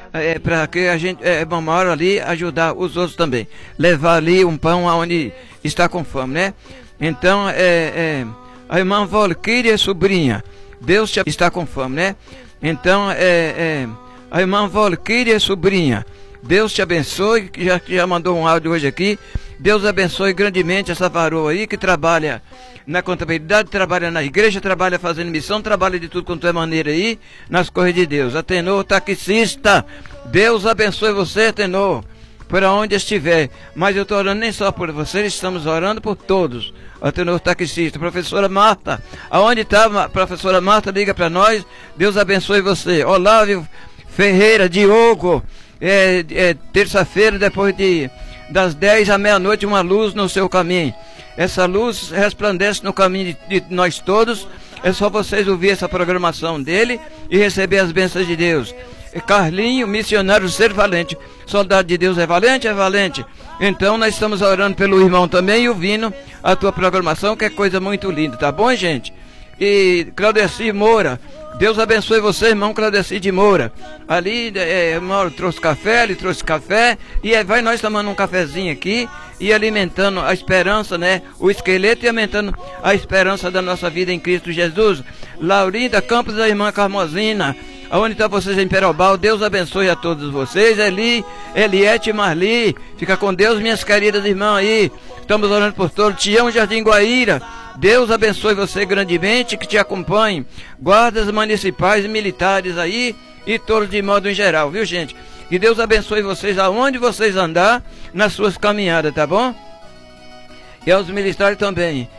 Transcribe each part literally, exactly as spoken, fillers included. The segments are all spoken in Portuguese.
é, para que a gente, é, uma hora ali, ajudar os outros também. Levar ali um pão aonde está com fome, né? Então, é, é, a irmã Valquíria Sobrinha, Deus te está com fome, né? Então, é, é, a irmã Valquíria Sobrinha, Deus te abençoe, que já, já mandou um áudio hoje aqui. Deus abençoe grandemente essa varoa aí que trabalha na contabilidade, trabalha na igreja, trabalha fazendo missão, trabalha de tudo quanto é maneira aí, nas coisas de Deus. Atenor taxista, Deus abençoe você, Atenor, por onde estiver. Mas eu estou orando nem só por você, estamos orando por todos. Atenor taxista, professora Marta, aonde está a professora Marta, liga para nós, Deus abençoe você. Olávio Ferreira, Diogo, é, é terça-feira, depois de das dez à meia-noite, uma luz no seu caminho. Essa luz resplandece no caminho de, de nós todos. É só vocês ouvir essa programação dele e receber as bênçãos de Deus. E Carlinho, missionário ser valente. Soldado de Deus é valente, é valente. Então nós estamos orando pelo irmão também e ouvindo a tua programação, que é coisa muito linda, tá bom, gente? E Claudeci Moura, Deus abençoe você, irmão Claudeci de Moura. Ali, é, irmão, trouxe café, ele trouxe café, e aí vai nós tomando um cafezinho aqui, e alimentando a esperança, né? O esqueleto e aumentando a esperança da nossa vida em Cristo Jesus. Laurinda Campos, da irmã Carmosina, aonde está vocês em Perobal, Deus abençoe a todos vocês. Eli, Eliette Marli, fica com Deus, minhas queridas irmãs aí. Estamos orando por todos. Tião Jardim Guaíra, Deus abençoe você grandemente, que te acompanhe. Guardas municipais e militares aí, e todos de modo em geral, viu, gente? Que Deus abençoe vocês aonde vocês andar, nas suas caminhadas, tá bom? E aos militares também.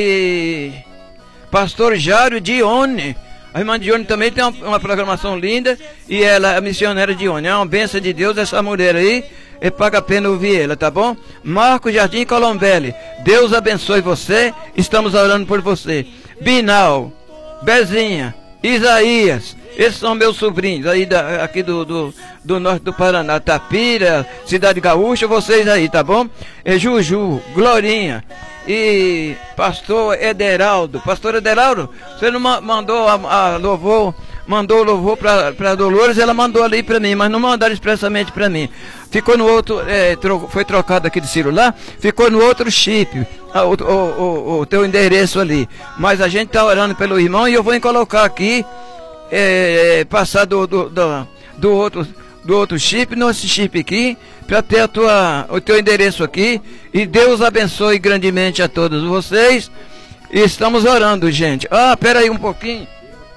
E pastor Jário Dione, a irmã Dione também tem uma, uma programação linda, e ela é a missionária Dione. É uma bênção de Deus essa mulher aí. E paga a pena ouvir ela, tá bom? Marco Jardim Colombelli, Deus abençoe você, estamos orando por você. Binal, Bezinha, Isaías, esses são meus sobrinhos aí da, aqui do, do, do norte do Paraná, Tapira, Cidade Gaúcha, vocês aí, tá bom? É Juju, Glorinha e pastor Ederaldo. Pastor Ederaldo, você não mandou a, a louvor, mandou o louvor para Dolores, ela mandou ali para mim, mas não mandaram expressamente para mim. Ficou no outro, é, tro, foi trocado aqui de celular, ficou no outro chip, a, o, o, o, o teu endereço ali. Mas a gente está orando pelo irmão e eu vou colocar aqui, é, passar do, do, do, do, outro, do outro chip, nesse chip aqui, para ter a tua, o teu endereço aqui. E Deus abençoe grandemente a todos vocês. E estamos orando, gente. Ah, pera aí um pouquinho.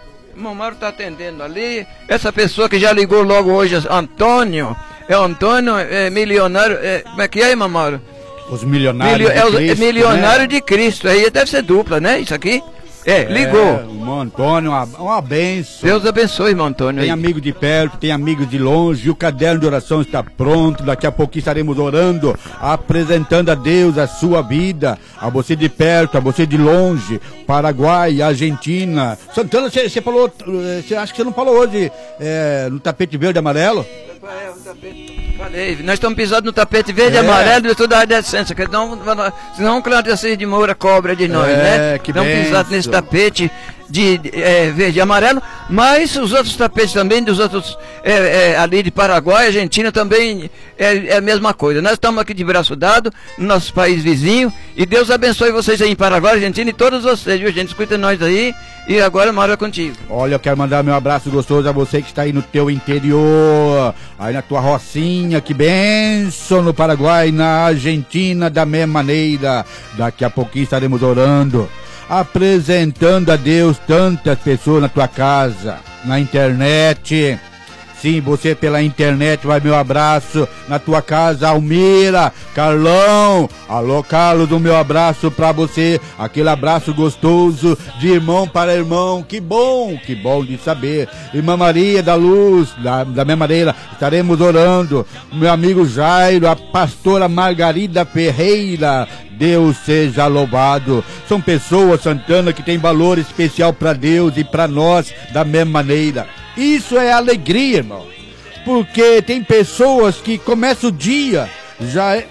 O irmão Mauro está atendendo ali. Essa pessoa que já ligou logo hoje, Antônio, é o Antônio, é milionário, é, como é que é, irmão Mauro? Os milionários Milio, de é, Cristo, é milionário, né? De Cristo, aí deve ser dupla, né, isso aqui? É, ligou. É, irmão Antônio, uma, uma benção. Deus abençoe, irmão Antônio. Tem amigo de perto, tem amigos de longe, o caderno de oração está pronto, daqui a pouquinho estaremos orando, apresentando a Deus a sua vida, a você de perto, a você de longe, Paraguai, Argentina. Santana, você falou, você acha que você não falou hoje é, no tapete verde e amarelo? É, o tapete. Falei, nós estamos pisando no tapete verde e é. amarelo de toda a decência, que não, senão o Claudeci de Moura cobra de nós, é, né? Que não pisado nesse tapete de é, verde e amarelo, mas os outros tapetes também, dos outros é, é, ali de Paraguai, Argentina também é, é a mesma coisa. Nós estamos aqui de braço dado, no nosso país vizinho, e Deus abençoe vocês aí em Paraguai, Argentina e todos vocês, viu, gente? Escuta nós aí, e agora mora contigo. Olha, eu quero mandar meu abraço gostoso a você que está aí no teu interior, aí na tua rocinha, que benção no Paraguai, na Argentina, da mesma maneira. Daqui a pouquinho estaremos orando, apresentando a Deus tantas pessoas na tua casa, na internet. Sim, você pela internet, vai meu abraço na tua casa, Almira, Carlão, alô Carlos, o meu abraço pra você, aquele abraço gostoso de irmão para irmão, que bom, que bom de saber. Irmã Maria da Luz, da, da mesma maneira, estaremos orando, meu amigo Jairo, a pastora Margarida Ferreira, Deus seja louvado. São pessoas, Santana, que tem valor especial para Deus e para nós da mesma maneira. Isso é alegria, irmão, porque tem pessoas que começam o dia já,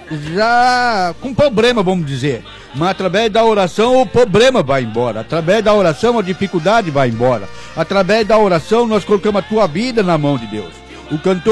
já com problema, vamos dizer, mas através da oração o problema vai embora, através da oração a dificuldade vai embora, através da oração nós colocamos a tua vida na mão de Deus. O cantor